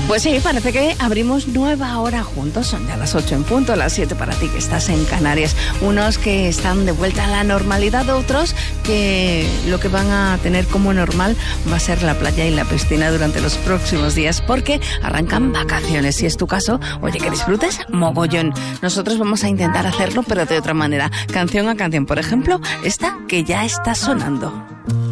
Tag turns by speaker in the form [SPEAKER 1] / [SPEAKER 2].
[SPEAKER 1] Pues sí, parece que abrimos nueva hora juntos. Son ya las 8 en punto, las 7 para ti que estás en Canarias. Unos que están de vuelta a la normalidad, otros que lo que van a tener como normal va a ser la playa y la piscina durante los próximos días, porque arrancan vacaciones. Si es tu caso, oye, que disfrutes mogollón. Nosotros vamos a intentar hacerlo, pero de otra manera. Canción a canción, por ejemplo, esta que ya está sonando.